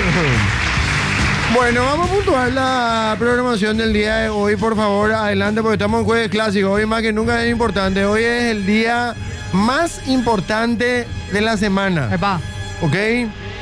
Bueno, vamos a puntuar la programación del día de hoy, por favor, adelante, porque estamos en Jueves Clásico. Hoy más que nunca es importante. Hoy es el día más importante de la semana. Epa. ¿Ok?